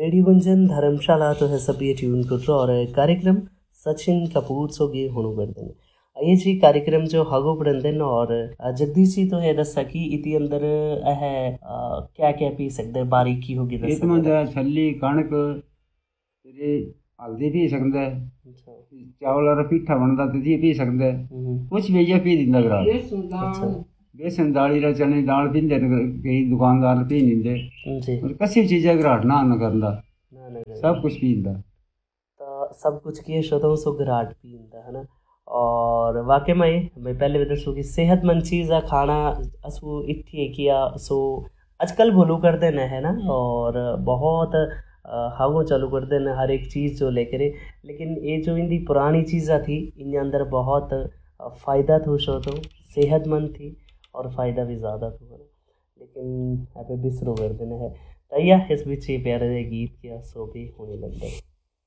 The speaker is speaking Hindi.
रेडियो गुंजन धर्मशाला तो है सभी ट्यून कर और कार्यक्रम सचिन कपूर सो गे होनो करदन ये जी कार्यक्रम जो हगो पड़न और जगदीश जी तो है दसा की इति अंदर है क्या क्या पी सकते बारीकी होगी इस मंदा छल्ली कणक तेरे हल्दी पी सकदा है चावल रा पीठा बनदा ते पी सकदा है कुछ भी ये पी दिंदा ग्राहक बेसन दाली रा चने दाल पींदे कई दुकानदार पी निंदे और कसी चीज ग्राहक ना न करदा सब कुछ पींदा तो सब कुछ किए शतों सो ग्राहक पींदा है ना। और वाकई में मैं पहले भी दसूँ कि सेहतमंद चीज़ है खाना असू इतनी किया सो आजकल भूलू कर देना है ना और बहुत हागो चालू कर देना हर एक चीज़ जो लेकर लेकिन ये जो इनकी पुरानी चीज़ें थी इनके अंदर बहुत फ़ायदा थो शो तो सेहतमंद थी और फ़ायदा भी ज़्यादा था लेकिन यहाँ पे बिसरो कर देना है। तो इस बीच प्यारे गीत क्या सो भी होने लग गए।